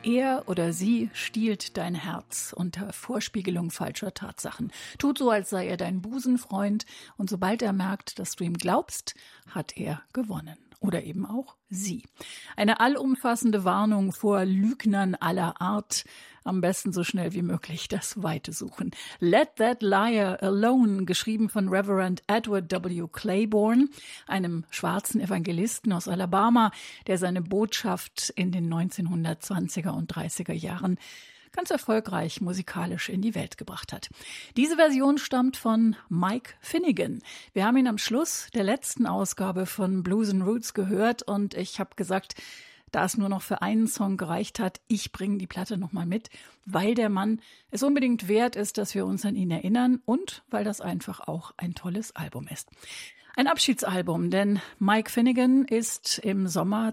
Er oder sie stiehlt dein Herz unter Vorspiegelung falscher Tatsachen. Tut so, als sei er dein Busenfreund. Und sobald er merkt, dass du ihm glaubst, hat er gewonnen. Oder eben auch sie. Eine allumfassende Warnung vor Lügnern aller Art. Am besten so schnell wie möglich das Weite suchen. Let That Liar Alone, geschrieben von Reverend Edward W. Claiborne, einem schwarzen Evangelisten aus Alabama, der seine Botschaft in den 1920er und 30er Jahren ganz erfolgreich musikalisch in die Welt gebracht hat. Diese Version stammt von Mike Finnegan. Wir haben ihn am Schluss der letzten Ausgabe von Blues and Roots gehört und ich habe gesagt, da es nur noch für einen Song gereicht hat, ich bringe die Platte nochmal mit, weil der Mann es unbedingt wert ist, dass wir uns an ihn erinnern und weil das einfach auch ein tolles Album ist. Ein Abschiedsalbum, denn Mike Finnegan ist im Sommer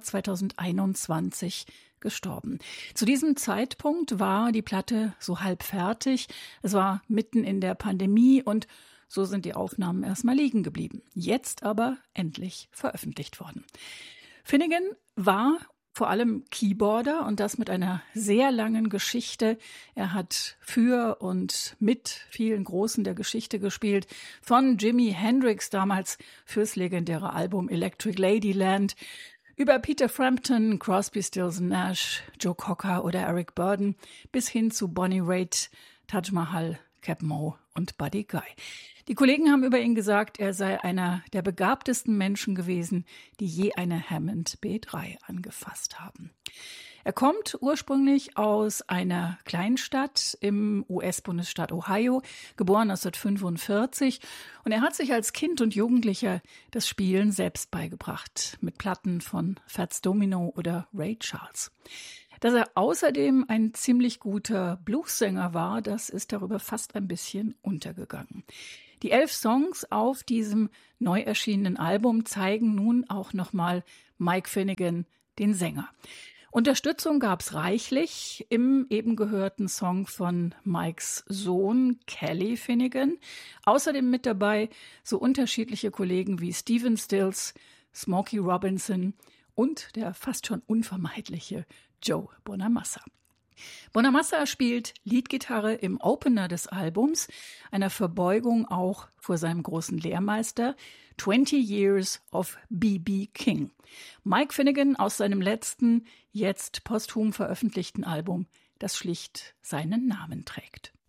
2021 gestorben. Zu diesem Zeitpunkt war die Platte so halb fertig. Es war mitten in der Pandemie und so sind die Aufnahmen erstmal liegen geblieben. Jetzt aber endlich veröffentlicht worden. Finnegan war vor allem Keyboarder und das mit einer sehr langen Geschichte. Er hat für und mit vielen Großen der Geschichte gespielt. Von Jimi Hendrix damals fürs legendäre Album Electric Ladyland über Peter Frampton, Crosby, Stills Nash, Joe Cocker oder Eric Burdon bis hin zu Bonnie Raitt, Taj Mahal, Cap Moe und Buddy Guy. Die Kollegen haben über ihn gesagt, er sei einer der begabtesten Menschen gewesen, die je eine Hammond B3 angefasst haben. Er kommt ursprünglich aus einer Kleinstadt im US-Bundesstaat Ohio, geboren 1945. Und er hat sich als Kind und Jugendlicher das Spielen selbst beigebracht, mit Platten von Fats Domino oder Ray Charles. Dass er außerdem ein ziemlich guter Bluessänger war, das ist darüber fast ein bisschen untergegangen. Die 11 Songs auf diesem neu erschienenen Album zeigen nun auch nochmal Mike Finnegan, den Sänger. Unterstützung gab's reichlich im eben gehörten Song von Mikes Sohn Kelly Finnegan. Außerdem mit dabei so unterschiedliche Kollegen wie Stephen Stills, Smokey Robinson und der fast schon unvermeidliche Joe Bonamassa. Bonamassa spielt Leadgitarre im Opener des Albums, einer Verbeugung auch vor seinem großen Lehrmeister 20 Years of B.B. King. Mike Finnegan aus seinem letzten, jetzt posthum veröffentlichten Album, das schlicht seinen Namen trägt.